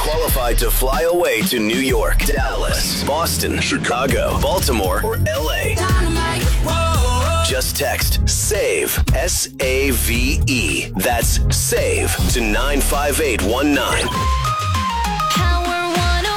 qualified to fly away to New York, Dallas, Boston, Chicago, Baltimore, or LA. Just text SAVE, S-A-V-E. That's SAVE to 95819. Power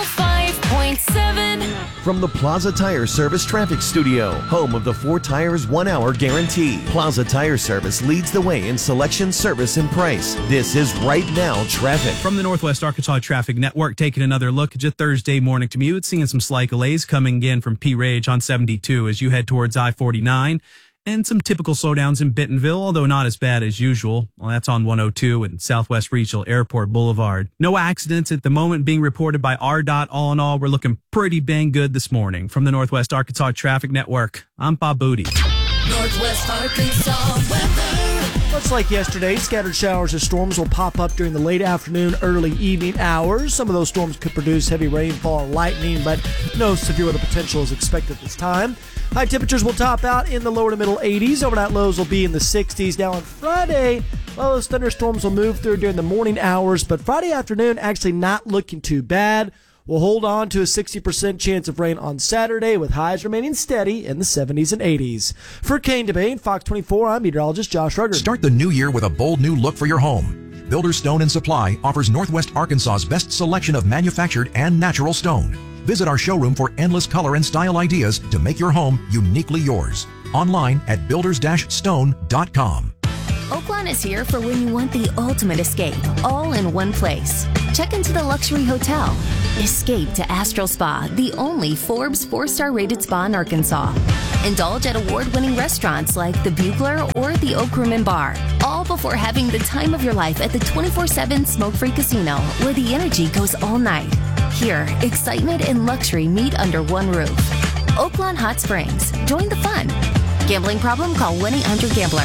105.7. From the Plaza Tire Service Traffic Studio, home of the 4 Tires 1 Hour Guarantee. Plaza Tire Service leads the way in selection, service, and price. This is Right Now Traffic. From the Northwest Arkansas Traffic Network, taking another look at your Thursday morning commute, seeing some slight delays coming in from P. Ridge on 72 as you head towards I-49. And some typical slowdowns in Bentonville, although not as bad as usual. Well, that's on 102 and Southwest Regional Airport Boulevard. No accidents at the moment being reported by RDOT. All in all, we're looking pretty dang good this morning. From the Northwest Arkansas Traffic Network, I'm Bob Booty. Northwest Arkansas weather. Much like yesterday, scattered showers or storms will pop up during the late afternoon, early evening hours. Some of those storms could produce heavy rainfall and lightning, but no severe weather potential is expected this time. High temperatures will top out in the lower to middle 80s. Overnight lows will be in the 60s. Now on Friday, well, those thunderstorms will move through during the morning hours, but Friday afternoon actually not looking too bad. We'll hold on to a 60% chance of rain on Saturday, with highs remaining steady in the 70s and 80s. For Kane Debate, Fox 24, I'm meteorologist Josh Ruggert. Start the new year with a bold new look for your home. Builders Stone and Supply offers Northwest Arkansas's best selection of manufactured and natural stone. Visit our showroom for endless color and style ideas to make your home uniquely yours. Online at builders-stone.com. Oaklawn is here for when you want the ultimate escape, all in one place. Check into the luxury hotel. Escape to Astral Spa, the only Forbes 4-star rated spa in Arkansas. Indulge at award-winning restaurants like the Bugler or the Oak Room and Bar, all before having the time of your life at the 24/7 smoke-free casino, where the energy goes all night. Here, excitement and luxury meet under one roof. Oaklawn Hot Springs. Join the fun. Gambling problem? Call 1-800-GAMBLER.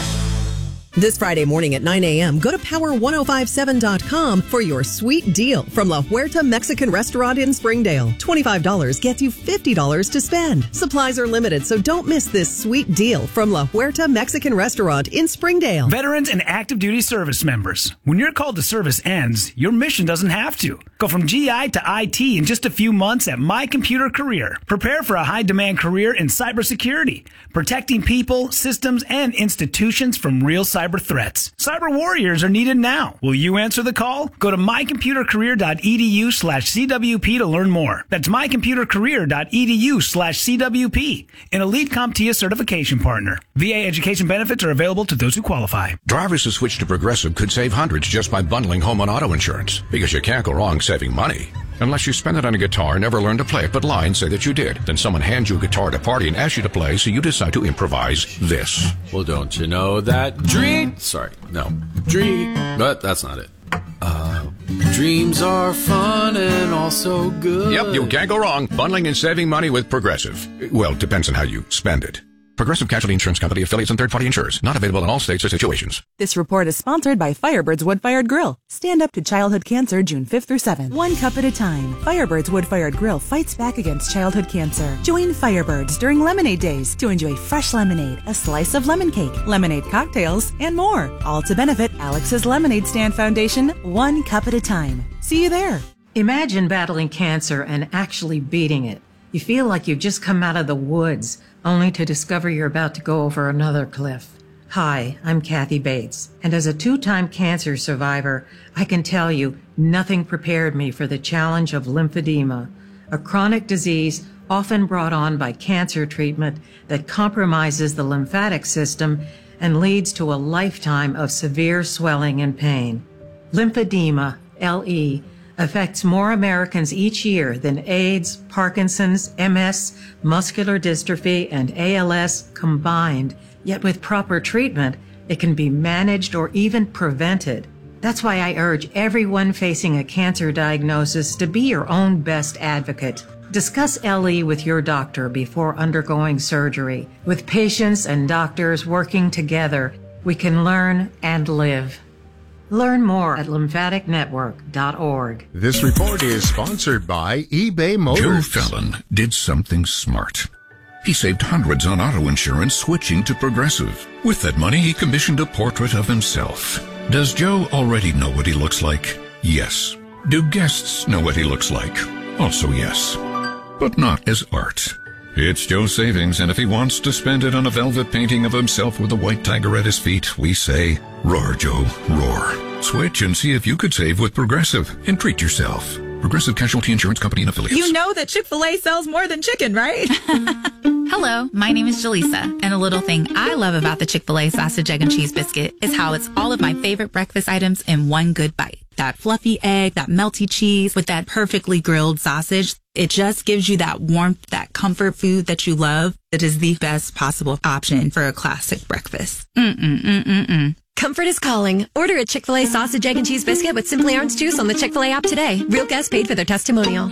This Friday morning at 9 a.m., go to power1057.com for your sweet deal from La Huerta Mexican Restaurant in Springdale. $25 gets you $50 to spend. Supplies are limited, so don't miss this sweet deal from La Huerta Mexican Restaurant in Springdale. Veterans and active duty service members. When your call to service ends, your mission doesn't have to. Go from GI to IT in just a few months at My Computer Career. Prepare for a high-demand career in cybersecurity, protecting people, systems, and institutions from real cyber threats. Cyber warriors are needed now. Will you answer the call? Go to mycomputercareer.edu/CWP to learn more. That's mycomputercareer.edu/CWP. An elite CompTIA certification partner. VA education benefits are available to those who qualify. Drivers who switch to Progressive could save hundreds just by bundling home and auto insurance, because you can't go wrong saving money. Unless you spend it on a guitar, never learn to play it, but lie and say that you did. Then someone hands you a guitar at a party and asks you to play, so you decide to improvise this. Well, don't you know that but that's not it. Dreams are fun and also good. Yep, you can't go wrong bundling and saving money with Progressive. Well, depends on how you spend it. Progressive Casualty Insurance Company, affiliates, and third-party insurers. Not available in all states or situations. This report is sponsored by Firebird's Wood-Fired Grill. Stand up to childhood cancer June 5th through 7th. One cup at a time. Firebird's Wood-Fired Grill fights back against childhood cancer. Join Firebirds during Lemonade Days to enjoy fresh lemonade, a slice of lemon cake, lemonade cocktails, and more. All to benefit Alex's Lemonade Stand Foundation, one cup at a time. See you there. Imagine battling cancer and actually beating it. You feel like you've just come out of the woods, only to discover you're about to go over another cliff. Hi, I'm Kathy Bates, and as a 2-time cancer survivor, I can tell you nothing prepared me for the challenge of lymphedema, a chronic disease often brought on by cancer treatment that compromises the lymphatic system and leads to a lifetime of severe swelling and pain. Lymphedema, LE, affects more Americans each year than AIDS, Parkinson's, MS, muscular dystrophy, and ALS combined. Yet with proper treatment, it can be managed or even prevented. That's why I urge everyone facing a cancer diagnosis to be your own best advocate. Discuss LE with your doctor before undergoing surgery. With patients and doctors working together, we can learn and live. Learn more at lymphaticnetwork.org. This report is sponsored by eBay Motors. Joe Fallon did something smart. He saved hundreds on auto insurance switching to Progressive. With that money, he commissioned a portrait of himself. Does Joe already know what he looks like? Yes. Do guests know what he looks like? Also yes, but not as art. It's Joe's savings, and if he wants to spend it on a velvet painting of himself with a white tiger at his feet, we say, roar, Joe, roar. Switch and see if you could save with Progressive and treat yourself. Progressive Casualty Insurance Company and Affiliates. You know that Chick-fil-A sells more than chicken, right? Hello, my name is Jaleesa, and a little thing I love about the Chick-fil-A sausage, egg, and cheese biscuit is how it's all of my favorite breakfast items in one good bite. That fluffy egg, that melty cheese with that perfectly grilled sausage. It just gives you that warmth, that comfort food that you love. It is the best possible option for a classic breakfast. Comfort is calling. Order a Chick-fil-A sausage, egg, and cheese biscuit with Simply Orange Juice on the Chick-fil-A app today. Real guests paid for their testimonial.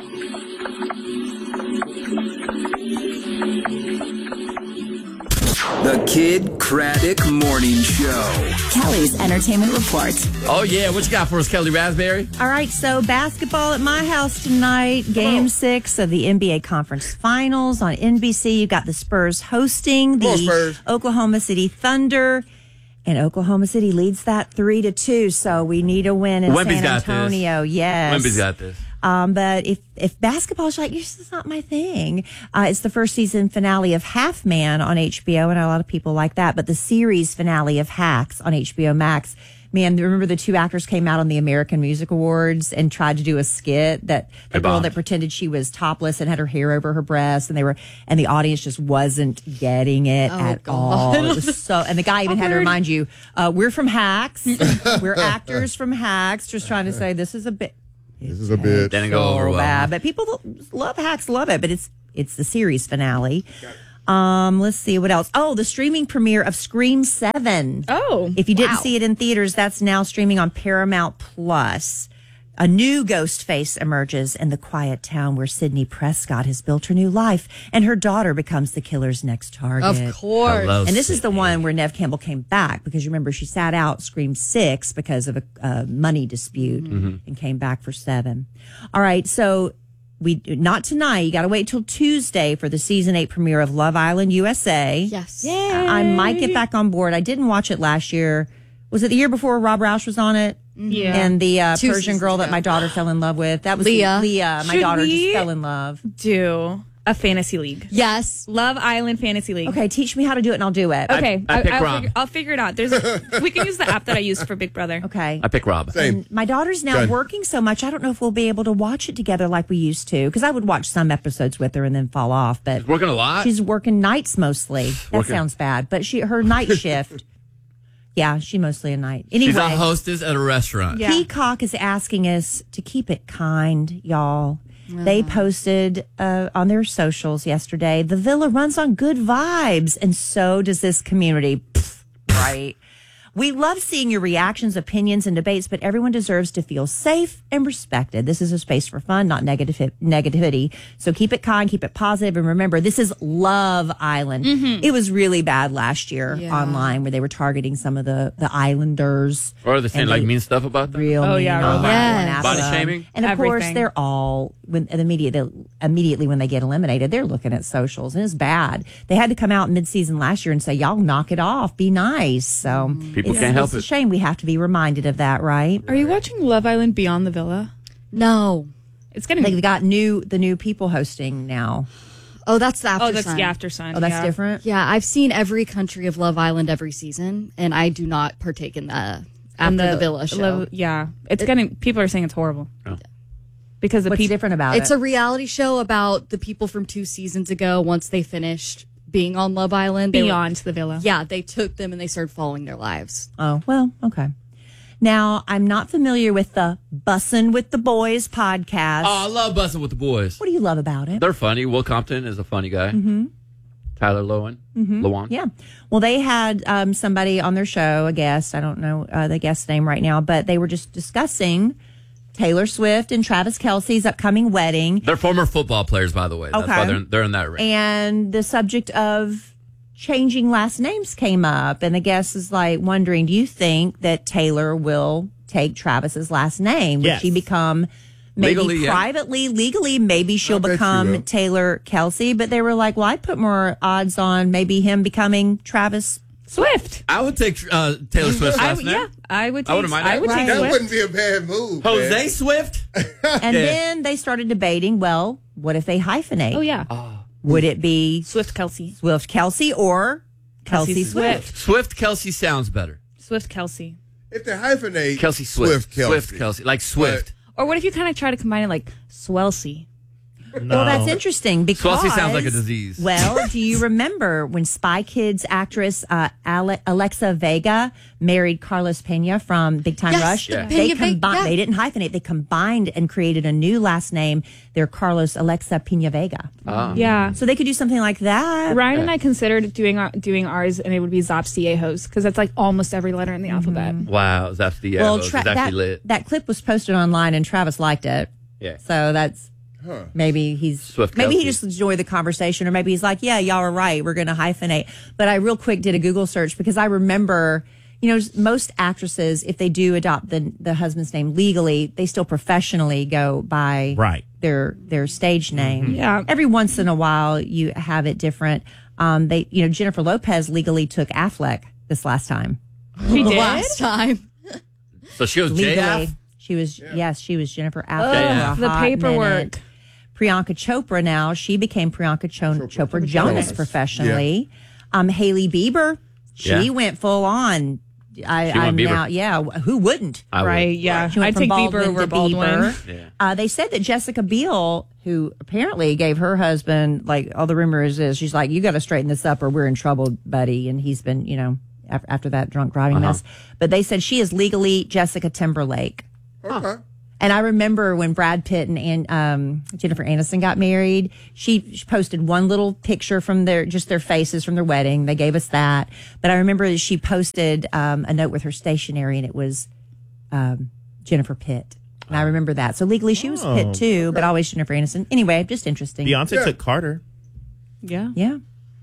The Kid Craddock Morning Show. Kelly's Entertainment Report. Oh, yeah. What you got for us, Kelly Raspberry? All right, so basketball at my house tonight. Game 6 of the NBA Conference Finals on NBC. You've got the Spurs hosting the Oklahoma City Thunder. And Oklahoma City leads that 3-2. So we need a win in San Antonio. Yes. Wemby's got this. But if basketball is like, this is not my thing. It's the first season finale of Half Man on HBO, and a lot of people like that. But the series finale of Hacks on HBO Max. Man, remember the two actors came out on the American Music Awards and tried to do a skit that the girl that pretended she was topless and had her hair over her breast, and the audience just wasn't getting it at all. It was so, and the guy even had to remind you, we're from Hacks, we're actors from Hacks, just trying to say this is a bit. This is a bit. Didn't go over well. Bad, but people love Hacks, love it. But it's the series finale. Let's see what else. Oh, the streaming premiere of Scream 7. Oh, if you didn't see it in theaters, that's now streaming on Paramount Plus. A new ghost face emerges in the quiet town where Sidney Prescott has built her new life, and her daughter becomes the killer's next target. Of course. Hello, and this is the one where Neve Campbell came back, because you remember she sat out Scream 6 because of a money dispute and came back for 7. All right, so not tonight. You got to wait till Tuesday for the season 8 premiere of Love Island USA. Yes. I might get back on board. I didn't watch it last year. Was it the year before Rob Roush was on it? Yeah. And the Persian girl that my daughter fell in love with. That was Leah. My daughter just fell in love. Do a fantasy league. Yes. Love Island Fantasy League. Okay, teach me how to do it and I'll do it. Okay. I pick Rob. I'll figure it out. We can use the app that I use for Big Brother. Okay. I pick Rob. Same. And my daughter's now working so much, I don't know if we'll be able to watch it together like we used to. Because I would watch some episodes with her and then fall off. But she's working a lot? She's working nights mostly. That sounds bad. But her night shift. Yeah, she mostly a night. Anyway, she's a hostess at a restaurant. Yeah. Peacock is asking us to keep it kind, y'all. They posted on their socials yesterday, the villa runs on good vibes, and so does this community. Right? We love seeing your reactions, opinions, and debates, but everyone deserves to feel safe and respected. This is a space for fun, not negativity. So keep it kind, keep it positive, and remember, this is Love Island. It was really bad last year online, where they were targeting some of the islanders. Or they're saying mean stuff about them? Body shaming? And of course, they're all, immediately when they get eliminated, they're looking at socials, and it's bad. They had to come out mid-season last year and say, y'all knock it off, be nice. So people can't help it. It's a shame we have to be reminded of that, right? Are you watching Love Island Beyond the Villa? No. They've got the new people hosting now. Oh, that's the After Sun. Oh, that's the After Sun. Oh, that's different? Yeah, I've seen every country of Love Island every season, and I do not partake in the After the Villa show. People are saying it's horrible. Oh. Because what's different about it? It's a reality show about the people from 2 seasons ago, once they finished being on Love Island. Beyond the Villa. Yeah, they took them and they started following their lives. Oh, well, okay. Now, I'm not familiar with the Bussin' with the Boys podcast. Oh, I love Bussin' with the Boys. What do you love about it? They're funny. Will Compton is a funny guy. Tyler Loewen. Yeah. Well, they had somebody on their show, a guest. I don't know the guest's name right now, but they were just discussing Taylor Swift and Travis Kelce's upcoming wedding. They're former football players, by the way. That's why they're in that ring. And the subject of changing last names came up, and the guest is like wondering, do you think that Taylor will take Travis's last name? Would she become legally, maybe she'll become Taylor Kelce? But they were like, well, I'd put more odds on maybe him becoming Travis Swift. I would take Taylor Swift's last name. Yeah, I would take. I wouldn't mind I would take That Swift. wouldn't be a bad move. Jose man. Swift. And then they started debating, well, what if they hyphenate? Oh yeah. Would it be Swift Kelsey? Swift Kelsey or Kelsey Swift? Swift Kelsey sounds better. Swift Kelsey. If they hyphenate, Kelsey Swift. Kelsey. Swift Kelsey. Like Swift. Or what if you kind of try to combine it like Swelsey? Well, that's interesting because Swelsey sounds like a disease. Well, do you remember when Spy Kids actress Alexa Vega married Carlos Pena from Big Time Rush? Yeah. They combined. They didn't hyphenate. They combined and created a new last name. They're Carlos Alexa Pena Vega. Yeah. So they could do something like that. Ryan and I considered doing ours, and it would be Zopstiehos because that's like almost every letter in the alphabet. Wow, that's the that clip was posted online, and Travis liked it. Yeah. So that's. Maybe he just enjoyed the conversation, or maybe he's like, yeah, y'all are right, we're going to hyphenate. But I real quick did a Google search because I remember, most actresses, if they do adopt the husband's name legally, they still professionally go by their stage name. Mm-hmm. Yeah. Every once in a while you have it different. Jennifer Lopez legally took Affleck this last time. She did? Last time. So she was Legally. JF? She was Jennifer Affleck. The paperwork. Priyanka Chopra now. She became Priyanka Chopra Jonas professionally. Haley Bieber, she went full on. I'm Bieber. now, who wouldn't? Right, yeah. She went I'd from take Baldwin Bieber over to Baldwin. Bieber. Yeah. They said that Jessica Biel, who apparently gave her husband, like all the rumors is, she's like, you got to straighten this up or we're in trouble, buddy. And he's been, after that drunk driving mess. But they said she is legally Jessica Timberlake. Okay. And I remember when Brad Pitt and Jennifer Aniston got married, she posted one little picture from their faces from their wedding. They gave us that. But I remember that she posted a note with her stationery, and it was Jennifer Pitt. And I remember that. So legally she was Pitt too, but always Jennifer Aniston. Anyway, just interesting. Beyonce took Carter. Yeah. Yeah.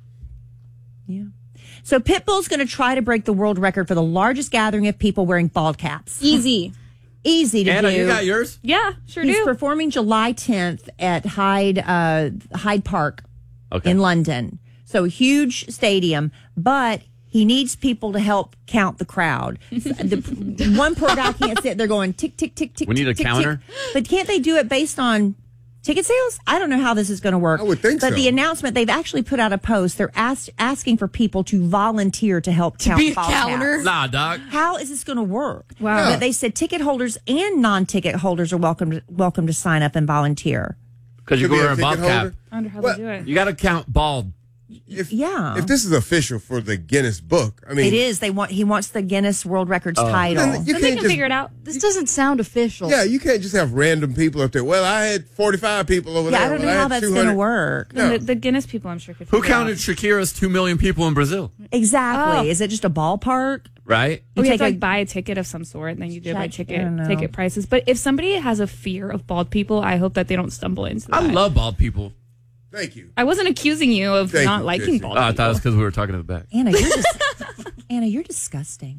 Yeah. So Pitbull's going to try to break the world record for the largest gathering of people wearing bald caps. Easy to Anna, do. you got yours? Yeah, sure He's do. performing July 10th at Hyde Park in London. So huge stadium, but he needs people to help count the crowd. One poor guy can't sit there going tick, tick, tick, tick. We need tick, a tick, counter? tick. But can't they do it based on ticket sales? I don't know how this is going to work. I would think so. But the announcement, they've actually put out a post. They're asking for people to volunteer to help count be a ball counter? caps. Nah, dog. How is this going to work? Wow. But they said ticket holders and non-ticket holders are welcome to sign up and volunteer. Because you're Could be a wearing a bald ticket cap. holder. I wonder how What? they do it. You got to count bald. If this is official for the Guinness Book, I mean, It is. He wants the Guinness World Records title. then you Then they can't can just figure it out. This doesn't sound official. Yeah, you can't just have random people up there. Well, I had 45 people over there. I don't know Well, I how had that's 200. going to work. No. The Guinness people, I'm sure, could Who figure it counted out. Shakira's 2 million people in Brazil? Exactly. Oh. Is it just a ballpark? Right? You have to take buy a ticket of some sort, and then you do it by I don't know. ticket prices. But if somebody has a fear of bald people, I hope that they don't stumble into that. I love bald people. Thank you. I wasn't accusing you of Thank not you, liking Jesse. bald Oh, I people. thought it was because we were talking to the back. Anna, you're disgusting.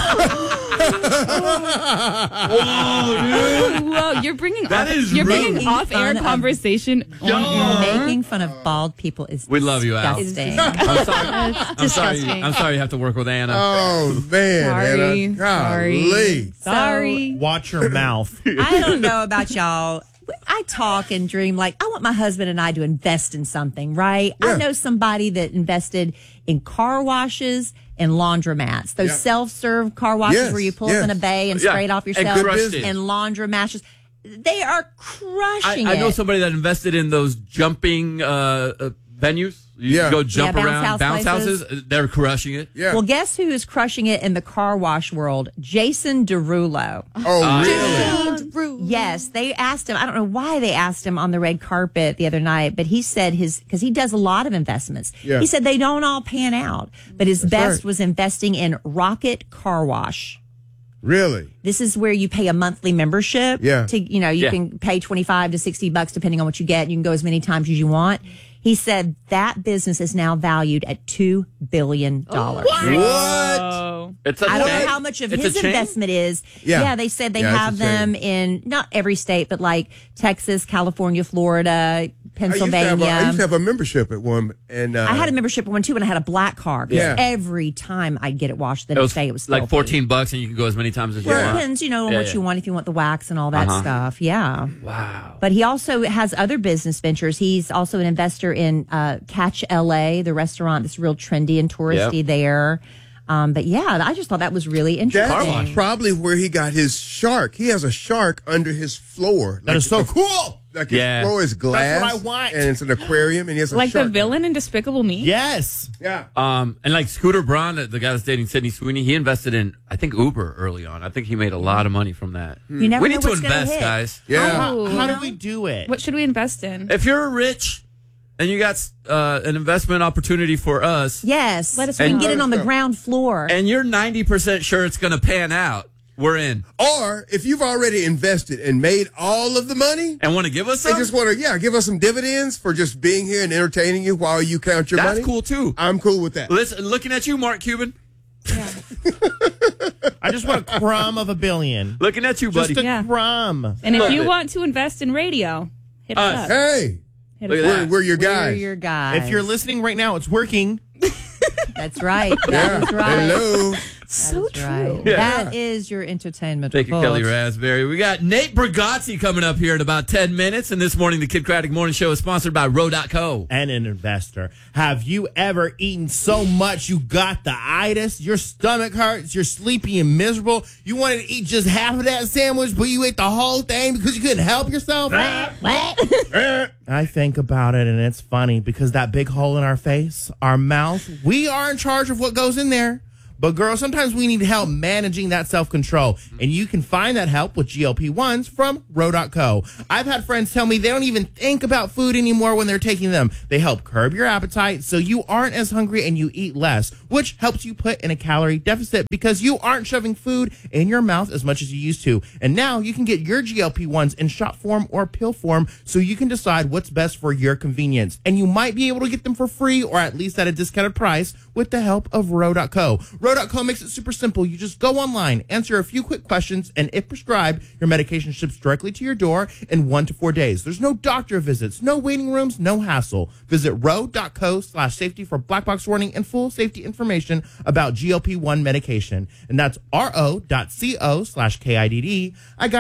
Whoa, you're bringing That off, is you're rude. bringing off-air conversation on Making fun of bald people is We love you, Al. disgusting. I'm sorry. disgusting. I'm sorry you have to work with Anna. Oh, man, Sorry. Anna. Golly. Sorry. Watch your mouth. I don't know about y'all. I talk and dream like I want my husband and I to invest in something, right? Yeah. I know somebody that invested in car washes and laundromats. Those Yeah. self-serve car washes Yes, where you pull up yes. in a bay and Yeah, spray it off and yourself, crushed it. and laundromats. They are crushing I know it. somebody that invested in those jumping venues. You Yeah. go jump bounce around house bounce places. houses. They're crushing it. Yeah. Well, guess who is crushing it in the car wash world? Jason Derulo. Oh, really? Yes, they asked him. I don't know why they asked him on the red carpet the other night, but he said because he does a lot of investments. Yeah. He said they don't all pan out, but his best right. was investing in Rocket Car Wash. Really? This is where you pay a monthly membership. Yeah. To you Yeah. can pay $25 to $60 depending on what you get. You can go as many times as you want. He said that business is now valued at $2 billion. What? Oh. It's a I don't chain? know how much of It's his a chain? investment is. Yeah. They said they Yeah, it's have a them in not every state, but like Texas, California, Florida, Pennsylvania. I used to have a membership at one, and I had a membership at one too, and I had a black car. 'Cause Yeah. every time I'd get it washed, the It was next day it was like filthy. $14, and you can go as many times as you Well, it want. depends, on Yeah, what yeah. you want, if you want the wax and all that stuff. Yeah. Wow. But he also has other business ventures. He's also an investor in Catch LA, the restaurant that's real trendy and touristy there. But yeah, I just thought that was really interesting. that's probably where he got his shark. He has a shark under his floor. That is so cool. Like his floor is glass. That's what I want. And it's an aquarium, and he has a Like shark. the villain in Despicable Me? Yes. Yeah. And like Scooter Braun, the guy that's dating Sydney Sweeney, he invested in, I think, Uber early on. I think he made a lot of money from that. You never we know need to what's gonna invest, hit. guys. Yeah. How do we do it? What should we invest in? If you're rich and you got an investment opportunity for us, Yes. Let us and know. get it on the ground floor. and you're 90% sure it's going to pan out, we're in. Or if you've already invested and made all of the money, And want to give us and some? just want to, give us some dividends for just being here and entertaining you while you count your money. That's cool too. I'm cool with that. Listen, looking at you, Mark Cuban. I just want a crumb of $1 billion. Looking at you, buddy. Just a crumb. And if Love you it. want to invest in radio, hit us up. Hey, Hit Look us at up. that. we're your We're guys. your guys. If you're listening right now, it's working. That's right. That is right. Hello. So That's right. true. Yeah. That is your entertainment. Thank you, report. Kelly Raspberry. We got Nate Bargatze coming up here in about 10 minutes. And this morning, the Kid Craddock Morning Show is sponsored by Row.co. And an investor. Have you ever eaten so much you got the itis? Your stomach hurts, you're sleepy and miserable. You wanted to eat just half of that sandwich, but you ate the whole thing because you couldn't help yourself? I think about it, and it's funny because that big hole in our face, our mouth, we are in charge of what goes in there. But, girl, sometimes we need help managing that self-control. And you can find that help with GLP-1s from Row.co. I've had friends tell me they don't even think about food anymore when they're taking them. They help curb your appetite so you aren't as hungry and you eat less, which helps you put in a calorie deficit because you aren't shoving food in your mouth as much as you used to. And now you can get your GLP-1s in shot form or pill form so you can decide what's best for your convenience. And you might be able to get them for free or at least at a discounted price with the help of Row.co. Row.co makes it super simple. You just go online, answer a few quick questions, and if prescribed, your medication ships directly to your door in 1 to 4 days. There's no doctor visits, no waiting rooms, no hassle. Visit row.co/safety for black box warning and full safety information about GLP-1 medication. And that's ro.co/KIDD. I got